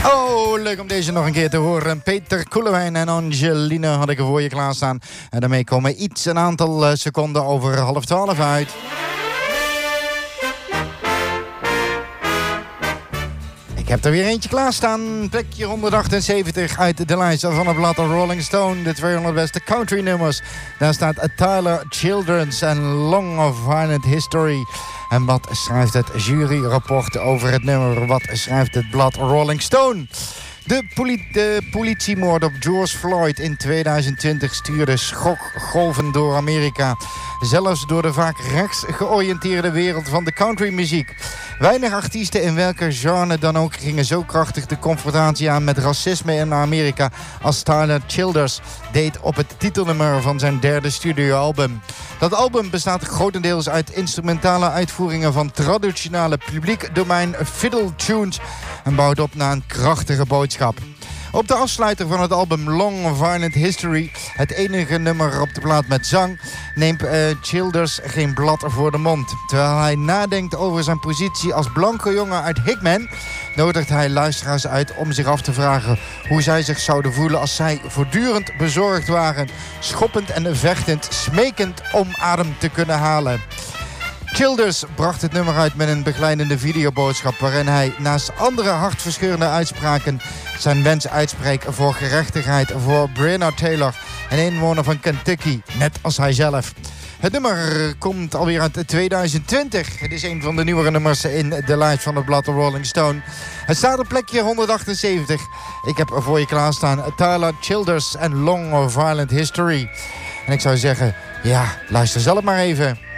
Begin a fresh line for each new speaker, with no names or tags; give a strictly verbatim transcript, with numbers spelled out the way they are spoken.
Oh, leuk om deze nog een keer te horen. Peter Koelewijn en Angeline had ik er voor je klaarstaan. En daarmee komen iets een aantal uh, seconden over half twaalf uit. Ik heb er weer eentje klaarstaan. Plekje honderdachtenzeventig uit de lijst van het blad Rolling Stone. De tweehonderd beste country nummers. Daar staat Tyler Childers en Long of Violent History. En wat schrijft het juryrapport over het nummer? Wat schrijft het blad Rolling Stone? De, poli- de politiemoord op George Floyd in tweeduizend twintig stuurde schokgolven door Amerika. Zelfs door de vaak rechts georiënteerde wereld van de countrymuziek. Weinig artiesten in welke genre dan ook gingen zo krachtig de confrontatie aan met racisme in Amerika als Tyler Childers deed op het titelnummer van zijn derde studioalbum. Dat album bestaat grotendeels uit instrumentale uitvoeringen van traditionele publiek domein fiddle tunes en bouwt op naar een krachtige boodschap. Op de afsluiter van het album Long of Violent History, het enige nummer op de plaat met zang, neemt uh, Childers geen blad voor de mond. Terwijl hij nadenkt over zijn positie als blanke jongen uit Hickman, nodigt hij luisteraars uit om zich af te vragen hoe zij zich zouden voelen als zij voortdurend bezorgd waren, schoppend en vechtend, smekend om adem te kunnen halen. Childers bracht het nummer uit met een begeleidende videoboodschap waarin hij naast andere hartverscheurende uitspraken zijn wens uitspreekt voor gerechtigheid voor Breonna Taylor, een inwoner van Kentucky, net als hij zelf. Het nummer komt alweer uit tweeduizend twintig. Het is een van de nieuwere nummers in de lijst van het blad Rolling Stone. Het staat op plekje honderdachtenzeventig. Ik heb voor je klaarstaan Tyler Childers en Long of Violent History. En ik zou zeggen, ja, luister zelf maar even.